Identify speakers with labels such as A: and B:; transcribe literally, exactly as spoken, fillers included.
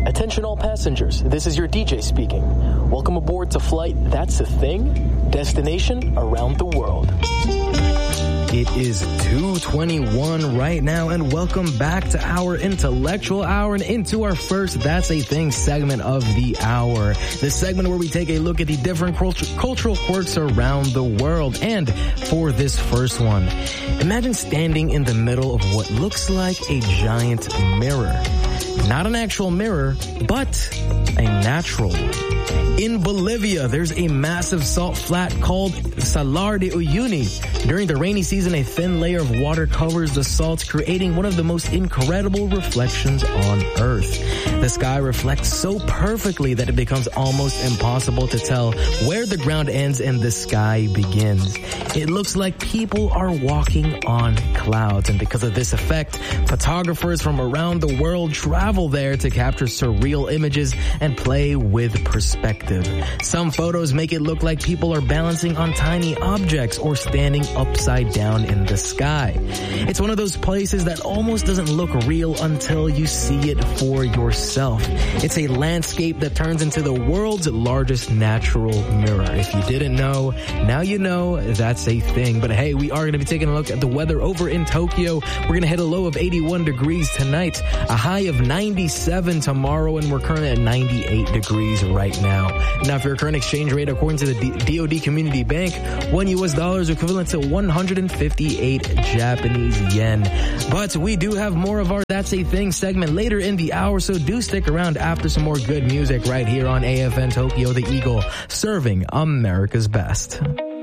A: Attention all passengers, this is your D J speaking. Welcome aboard to flight That's a Thing, destination around the world.
B: It is two twenty-one right now, and welcome back to our intellectual hour and into our first That's a Thing segment of the hour. This segment where we take a look at the different cultural quirks around the world. And for this first one, imagine standing in the middle of what looks like a giant mirror. Not an actual mirror, but a natural one. In Bolivia, there's a massive salt flat called Salar de Uyuni. During the rainy season, a thin layer of water covers the salt, creating one of the most incredible reflections on Earth. The sky reflects so perfectly that it becomes almost impossible to tell where the ground ends and the sky begins. It looks like people are walking on clouds, and because of this effect, photographers from around the world travel there to capture surreal images and play with perspective. Some photos make it look like people are balancing on tiny objects or standing upside down in the sky. It's one of those places that almost doesn't look real until you see it for yourself. It's a landscape that turns into the world's largest natural mirror. If you didn't know, now you know. That's a thing. But hey, we are going to be taking a look at the weather over in Tokyo. We're going to hit a low of eighty-one degrees tonight, a high of ninety-seven tomorrow, and we're currently at ninety-eight degrees right now. Now, for your current exchange rate, according to the D O D Community Bank, one U S dollar is equivalent to one hundred fifty-eight Japanese yen. But we do have more of our That's a Thing segment later in the hour, so do stick around after some more good music right here on A F N Tokyo, the Eagle, serving America's best.